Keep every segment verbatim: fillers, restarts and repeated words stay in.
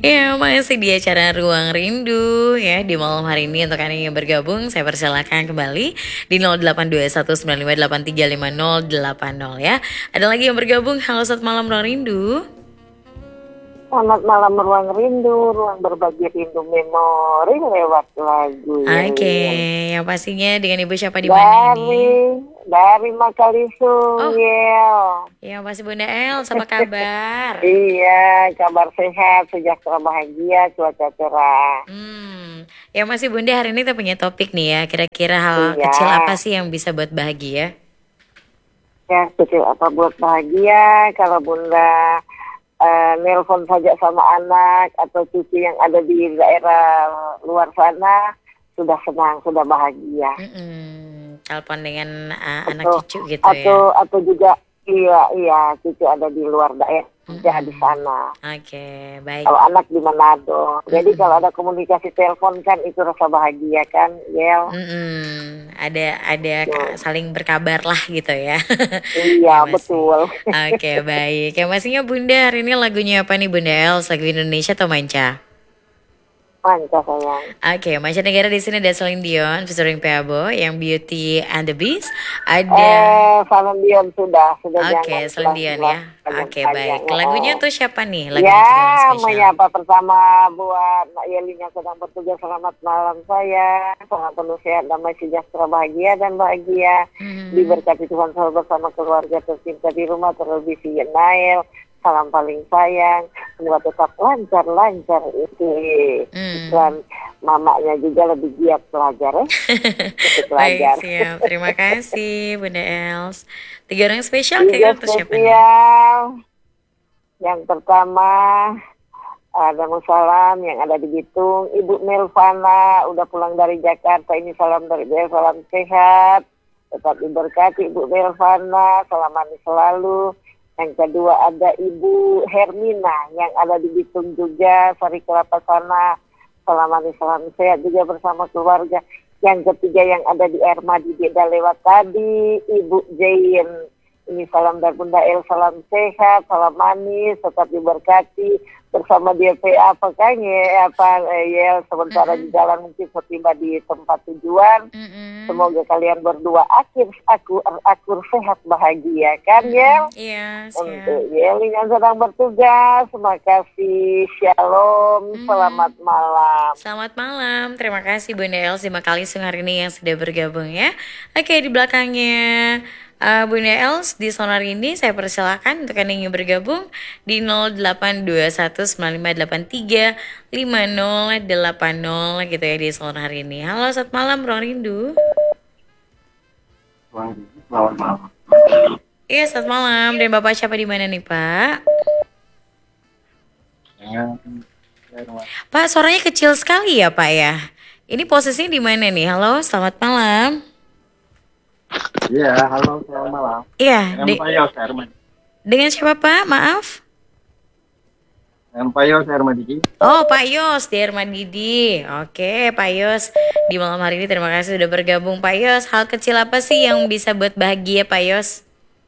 Ya, masih di acara Ruang Rindu ya di malam hari ini untuk Anda yang bergabung saya persilakan kembali di nol delapan dua satu sembilan lima delapan tiga lima nol delapan nol ya. Ada lagi yang bergabung, halo saat malam Ruang Rindu. Selamat malam Ruang Rindu, ruang berbagi rindu memori lewat lagu. Oke, okay. Yang pastinya dengan Ibu siapa di mana ini? Dari Makalisung, oh. Yel. Ya, masih Bunda El, apa kabar? Iya, kabar sehat, sejahtera, bahagia, cuaca cerah. Hmm, ya masih Bunda hari ini kita punya topik nih ya. Kira-kira hal iya. kecil apa sih yang bisa buat bahagia? Ya, kecil apa buat bahagia? Kalau Bunda Uh, nelpon saja sama anak atau cucu yang ada di daerah luar sana sudah senang, sudah bahagia. Mm-mm. Telepon dengan uh, atau, anak cucu gitu atau, ya? Atau juga iya iya cucu ada di luar daerah, mm-hmm. di sana. Oke, okay, baik. Kalau anak di Manado, mm-hmm. jadi kalau ada komunikasi telepon kan itu rasa bahagia kan, Yel. Mm-hmm. Ada ada ka- saling berkabar lah gitu ya. Iya ya, betul. Oke okay, baik. Ya pastinya Bunda hari ini lagunya apa nih Bunda Els? Lagu Indonesia atau manca? Manca sayang. Oke, okay, mancanegara di sini ada Celine Dion featuring Peabo yang Beauty and the Beast. Ada eh Celine Dion sudah sudah. Oke, okay, Celine Dion ya. Oke, okay, baik. Lagunya tuh siapa nih? Lagu ya, menyapa pertama buat Mbak Yeli yang sedang bertugas. Selamat malam saya. Selamat penuh sehat, damai, sejahtera, bahagia dan bahagia. Hmm. Diberkati Tuhan selalu bersama keluarga tercinta di rumah, terlebih si Nail. Salam paling sayang, semoga tetap lancar-lancar itu. Hmm. Dan mamanya juga lebih giat belajar ya. Baik, siap. Terima kasih Bunda Els. Tiga orang spesial kayak untuk siapa nih? Yang pertama ada Musalam yang ada di Bitung, Ibu Melvana udah pulang dari Jakarta. Ini salam dari dia, salam sehat. Tetap diberkati Ibu Melvana, selamat selalu. Yang kedua ada Ibu Hermina yang ada di Bitung juga, Sari Kelapa sana. Selamat salam sehat juga bersama keluarga. Yang ketiga yang ada di Erma di Beda lewat tadi, Ibu Jain. Ini salam dari Bunda El, salam sehat, salam manis, tetap diberkati bersama D P A pokoknya apa ya sementara mm-hmm. di jalan mungkin setiba di tempat tujuan. Mm-hmm. Semoga kalian berdua akhir aku akur sehat bahagia kan mm-hmm. ya. Yes, untuk yeah. Yeli yang sedang bertugas, terima kasih, shalom, mm-hmm. selamat malam. Selamat malam, terima kasih Bunda El lima kali hari ini yang sudah bergabung ya. Oke, di belakangnya Uh, Bunda Els di sonar ini saya persilakan untuk Anda yang bergabung di nol delapan dua satu sembilan lima delapan tiga lima nol delapan nol gitu ya di sonar hari ini. Halo, selamat malam Ruang Rindu. Selamat malam. Iya, selamat malam. Dan Bapak siapa di mana nih, Pak? Ya, Pak, suaranya kecil sekali ya, Pak ya. Ini posisinya di mana nih? Halo, selamat malam. Iya, halo, selamat malam. Iya. Dengan Pak Yos Hermadi. Dengan siapa Pak? Maaf. Dengan Pak Yos Hermadi. Oh, Pak Yos di Hermadidi. Oke, Pak Yos di malam hari ini terima kasih sudah bergabung Pak Yos. Hal kecil apa sih yang bisa buat bahagia Pak Yos?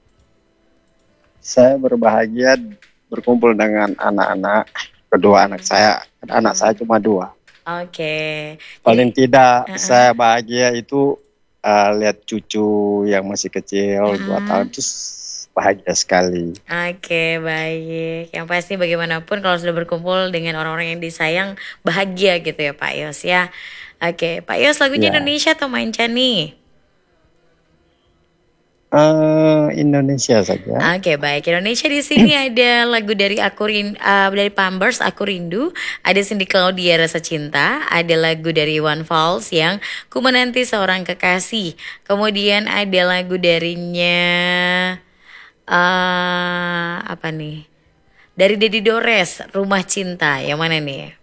Saya berbahagia berkumpul dengan anak-anak, kedua anak saya. Anak hmm. saya cuma dua. Oke. Paling Jadi, tidak uh-uh. saya bahagia itu Uh, lihat cucu yang masih kecil hmm. dua tahun itu bahagia sekali. Oke, baik. Yang pasti bagaimanapun kalau sudah berkumpul dengan orang-orang yang disayang bahagia gitu ya Pak Yos ya. Oke, Pak Yos lagunya ya. Indonesia atau manca nih? Uh, Indonesia saja. Oke, baik. Indonesia di sini ada lagu dari aku Rin, uh, dari Pampers Aku Rindu, ada Cindy Claudia Rasa Cinta, ada lagu dari One Falls yang Ku Menanti Seorang Kekasih. Kemudian ada lagu darinya uh, apa nih? Dari Dedi Dores, Rumah Cinta. Yang mana nih?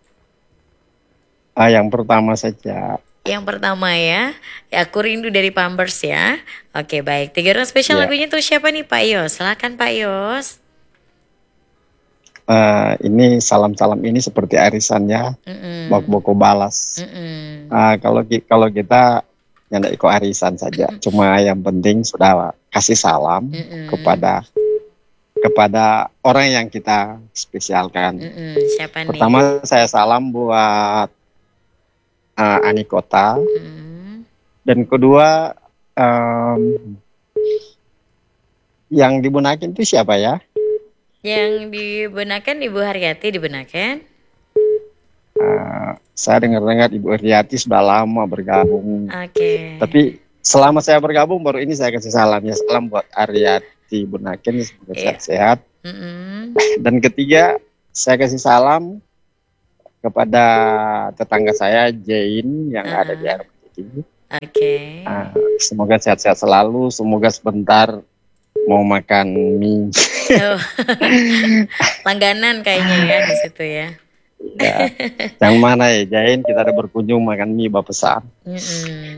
Ah, yang pertama saja. Yang pertama ya, ya Aku Rindu dari Pampers ya. Oke baik, tiga orang spesial yeah. lagunya tuh siapa nih Pak Yos? Silakan Pak Yos. Uh, ini salam-salam ini seperti arisannya, bok-boko balas. Uh, kalau kalau kita nyanda iko arisan saja, Mm-mm. cuma yang penting sudah kasih salam Mm-mm. kepada kepada orang yang kita spesialkan. Mm-mm, siapa nih? Pertama saya salam buat uh, Ani Kota. Mm. Dan kedua um, yang dibenakin itu siapa ya? Yang dibenakan Ibu Haryati dibenakan. Uh, saya dengar-dengar Ibu Haryati sudah lama bergabung. Oke. Okay. Tapi selama saya bergabung baru ini saya kasih salam ya, salam buat Haryati Bunaken, semoga yeah. sehat-sehat. Mm-hmm. Dan ketiga saya kasih salam kepada tetangga saya Jain yang uh-huh. ada di R M T ini. Oke. Okay. Uh, semoga sehat-sehat selalu. Semoga sebentar mau makan mie. Oh. Langganan kayaknya ya di situ ya. Ya. Yang mana ya Jain, kita ada berkunjung makan mie bapak pesan. Mm-hmm.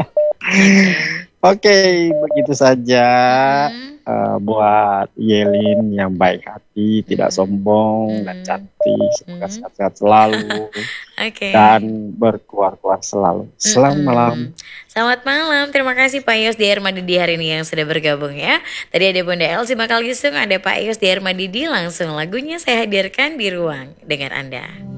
Oke, okay, begitu saja. Mm-hmm. Uh, buat Yelin yang baik hati, tidak sombong mm-hmm. dan cantik, semoga mm-hmm. sehat-sehat selalu. Okay. Dan berkuar-kuar selalu. Selamat mm-hmm. malam. Selamat malam, terima kasih Pak Yos di Hermadidi hari ini yang sudah bergabung ya. Tadi ada Bunda Elsie Makalisung, ada Pak Yos di Hermadidi, langsung lagunya saya hadirkan di ruang dengan Anda.